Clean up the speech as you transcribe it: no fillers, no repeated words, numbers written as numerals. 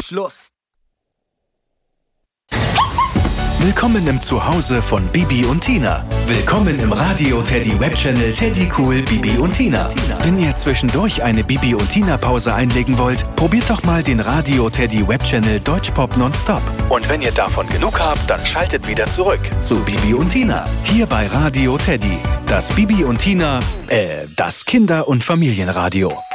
Schluss. Willkommen im Zuhause von Bibi und Tina. Willkommen im Radio Teddy Webchannel Teddy Cool Bibi und Tina. Wenn ihr zwischendurch eine Bibi und Tina Pause einlegen wollt, probiert doch mal den Radio Teddy Webchannel Deutschpop Nonstop. Und wenn ihr davon genug habt, dann schaltet wieder zurück zu Bibi und Tina. Hier bei Radio Teddy. Das Bibi und Tina, das Kinder- und Familienradio.